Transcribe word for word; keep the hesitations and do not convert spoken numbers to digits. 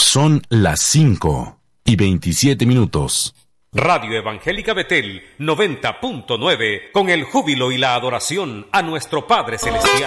Son las cinco y veintisiete minutos. Radio Evangélica Betel noventa punto nueve, con el júbilo y la adoración a nuestro Padre Celestial.